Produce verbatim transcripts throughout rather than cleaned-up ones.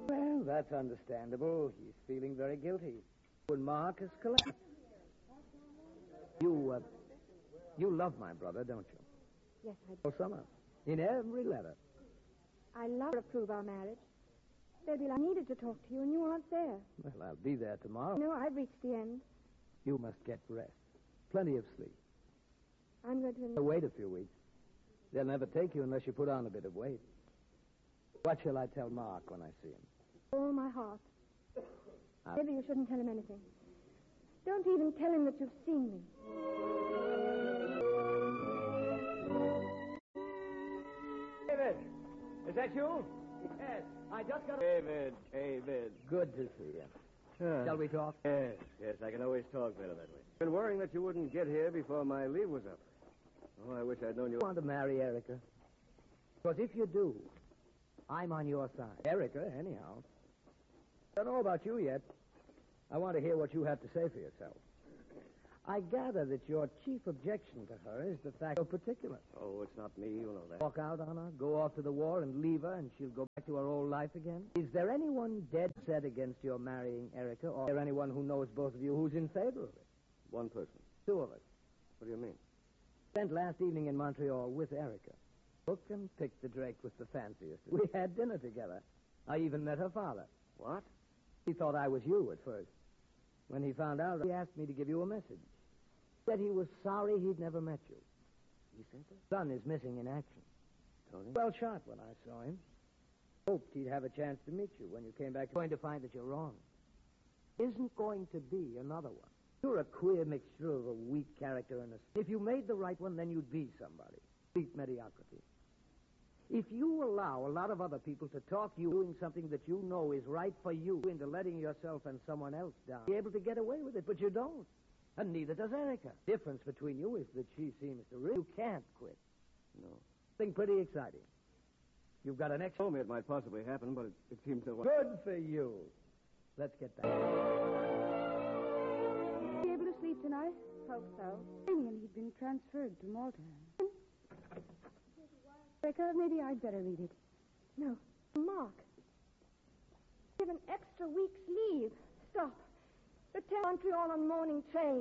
Well, that's understandable. He's feeling very guilty. When Mark is collapsed. You, uh, you love my brother, don't you? Yes, I do. Oh, Summer. In every letter. I love to approve our marriage. Baby, I needed to talk to you, and you aren't there. Well, I'll be there tomorrow. No, I've reached the end. You must get rest. Plenty of sleep. I'm going to... Now, wait a few weeks. They'll never take you unless you put on a bit of weight. What shall I tell Mark when I see him? All my heart. I'll... Maybe you shouldn't tell him anything. Don't even tell him that you've seen me. David, is that you? Yes, I just got... David, David. Good to see you. Uh, Shall we talk? Yes, yes, I can always talk better that way. Been worrying that you wouldn't get here before my leave was up. Oh, I wish I'd known you... You want to marry Erica? Because if you do, I'm on your side. Erica, anyhow. I don't know about you yet. I want to hear what you have to say for yourself. I gather that your chief objection to her is the fact of particular. Oh, it's not me, you know that. Walk out on her, go off to the war and leave her, and she'll go back to her old life again? Is there anyone dead set against your marrying Erica, or is there anyone who knows both of you who's in favor of it? One person. Two of us. What do you mean? Spent last evening in Montreal with Erica. Took and picked the Drake was the fanciest. We had dinner together. I even met her father. What? He thought I was you at first. When he found out, he asked me to give you a message. Said he was sorry he'd never met you. He said that? Son is missing in action. Tony? Well shot when I saw him. Hoped he'd have a chance to meet you when you came back. Going to find that you're wrong. Isn't going to be another one. You're a queer mixture of a weak character and a... If you made the right one, then you'd be somebody. Beat mediocrity. If you allow a lot of other people to talk you doing something that you know is right for you into letting yourself and someone else down, you're able to get away with it, but you don't. And neither does Erica. The difference between you is that she seems to really... You can't quit. No. Thing pretty exciting. You've got an ex... Told me it might possibly happen, but it, it seems that... Good for you. Let's get back. Be able to sleep tonight? Hope so. And he'd been transferred to Malta. Rebecca, maybe I'd better read it. No. Mark. Give an extra week's leave. Stop. Return to Montreal on morning train.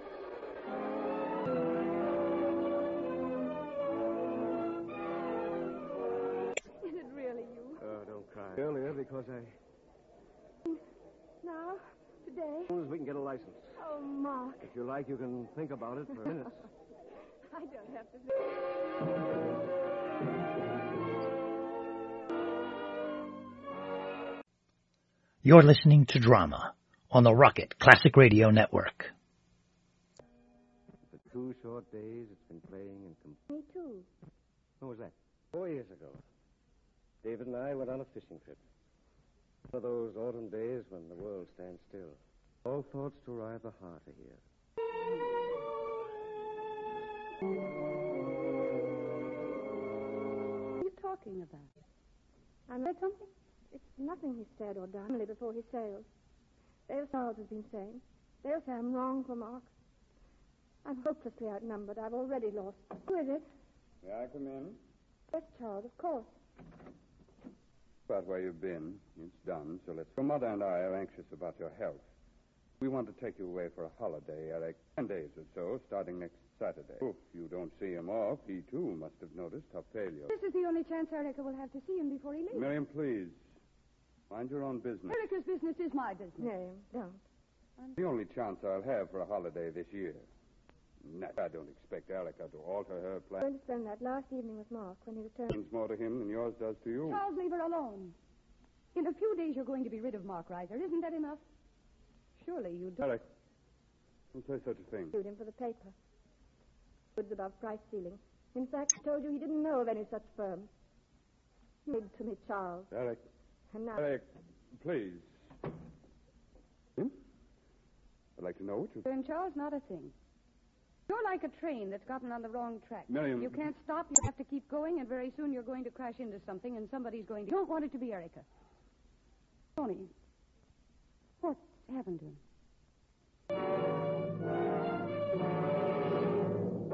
Is it really you? Oh, don't cry. Earlier, because I... Now? Today? As soon as we can get a license. Oh, Mark. If you like, you can think about it for minutes. I don't have to think. You're listening to Drama on the Rocket Classic Radio Network. For two short days, it's been playing in... Com- Me too. When was that? Four years ago. David and I went on a fishing trip. One of those autumn days when the world stands still. All thoughts to arrive the heart are here. What are you talking about? I read something. It's nothing he said or done only before he sailed. There's Charles has been saying. They'll say I'm wrong for Mark. I'm hopelessly outnumbered. I've already lost. Who is it? May I come in? Yes, Charles, of course. About where you've been. It's done, so let's... Your mother and I are anxious about your health. We want to take you away for a holiday, Eric. Ten days or so, starting next Saturday. If you don't see him off, he, too, must have noticed how pale you are. This is the only chance Erica will have to see him before he leaves. Miriam, please. Mind your own business. Erica's business is my business. Miriam, don't. The only chance I'll have for a holiday this year. No, I don't expect Erica to alter her I'm plans. going to spend that last evening with Mark when he returns. Means more to him than yours does to you. Charles, leave her alone. In a few days, you're going to be rid of Mark Reiser. Isn't that enough? Surely you don't... Eric, don't say such a thing. Sued him for the paper. Goods above price ceiling. In fact, he told you he didn't know of any such firm. You lied to me, Charles. Eric. And now... Eric, please. Hmm? I'd like to know what you... And Charles, not a thing. You're like a train that's gotten on the wrong track. Miriam... You can't stop, you have to keep going, and very soon you're going to crash into something, and somebody's going to... You don't want it to be Erica. Tony, what happened to him?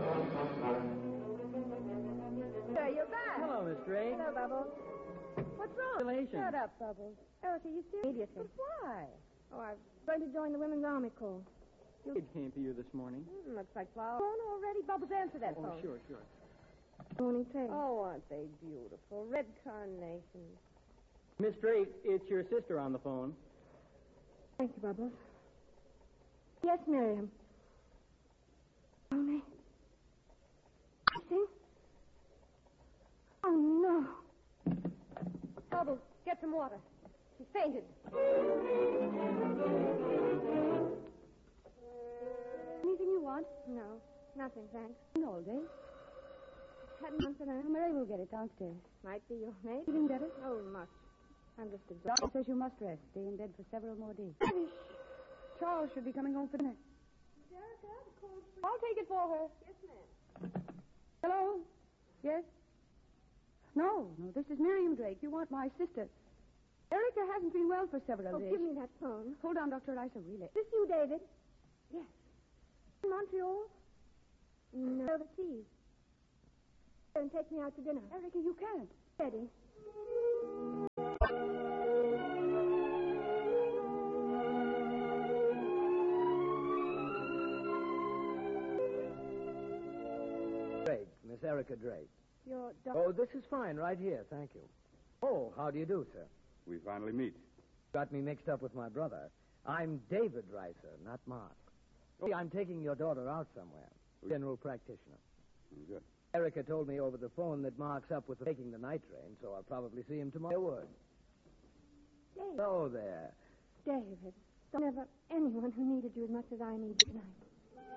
There, you're back. Hello, Miss Drake. Hello, Bubbles. What's Congratulations. Shut up, Bubbles. Erica, you serious? Immediately. But why? Oh, I'm going to join the Women's Army Corps. It came for you this morning. Mm, looks like flower. Phone already. Bubbles, answer that Oh, phone. sure, sure. Morning, Peg. Oh, aren't they beautiful? Red carnations. Miss Drake, it's your sister on the phone. Thank you, Bubbles. Yes, Miriam. Tony? Missing? Oh, no. Bubbles, get some water. She fainted. Anything you want? No, nothing, thanks. No, Dave. Hadn't one for that. Mary will get it downstairs. Might be your maid. Feeling better? Oh, much. I'm just Doctor exhausted. says you must rest. Stay in bed for several more days. Charles should be coming home for dinner. I'll take it for her. Yes, ma'am. Hello? Yes? No, no, this is Miriam Drake. You want my sister. Erica hasn't been well for several Oh, days. give me that phone. Hold on, Doctor Eliza. Relay. Is this you, David? Yes. In Montreal? No, overseas. And take me out to dinner. Erica, you can't. Ready. Drake, Miss Erica Drake. Your doctor. Oh, this is fine, right here, thank you. Oh, how do you do, sir? We finally meet. Got me mixed up with my brother. I'm David Reiser, not Mark. Oh, I'm taking your daughter out somewhere. General practitioner. Good. Erica told me over the phone that Mark's up with taking the night train, so I'll probably see him tomorrow. Word. David. Oh, there. David. There's never anyone who needed you as much as I need you tonight.